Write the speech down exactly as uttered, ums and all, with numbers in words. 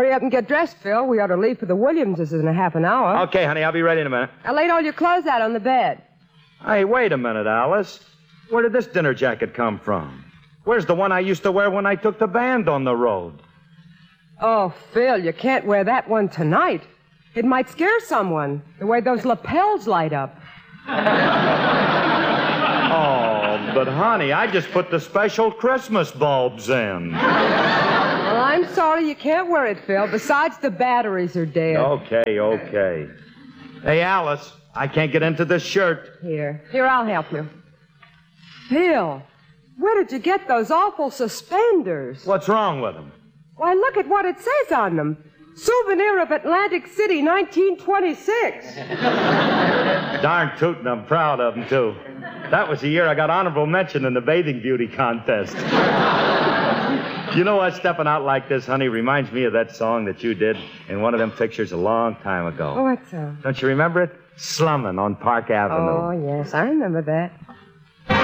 Hurry up and get dressed, Phil. We ought to leave for the Williamses in a half an hour. Okay, honey, I'll be ready in a minute. I laid all your clothes out on the bed. Hey, wait a minute, Alice. Where did this dinner jacket come from? Where's the one I used to wear when I took the band on the road? Oh, Phil, you can't wear that one tonight. It might scare someone, the way those lapels light up. Oh, but honey, I just put the special Christmas bulbs in. Well, I'm sorry you can't wear it, Phil. Besides, the batteries are dead. Okay, okay. Hey, Alice, I can't get into this shirt. Here. Here, I'll help you. Phil, where did you get those awful suspenders? What's wrong with them? Why, look at what it says on them. Souvenir of Atlantic City, nineteen twenty-six. Darn tootin', I'm proud of them, too. That was the year I got honorable mention in the bathing beauty contest. You know what? Stepping out like this, honey, reminds me of that song that you did in one of them pictures a long time ago. Oh, what song? Don't you remember it? Slummin' on Park Avenue. Oh, yes, I remember that.